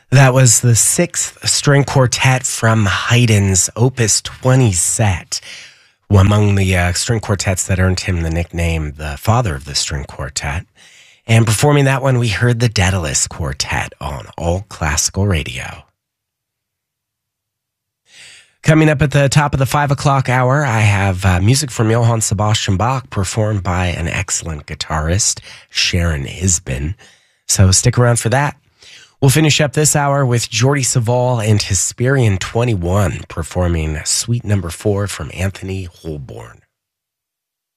That was the sixth string quartet from Haydn's Opus 20 set, among the string quartets that earned him the nickname the father of the string quartet. And performing that one, we heard the Daedalus Quartet on All Classical Radio. Coming up at the top of the 5 o'clock hour, I have music from Johann Sebastian Bach performed by an excellent guitarist, Sharon Isbin. So stick around for that. We'll finish up this hour with Jordi Savall and Hesperian 21 performing Suite Number 4 from Anthony Holborn.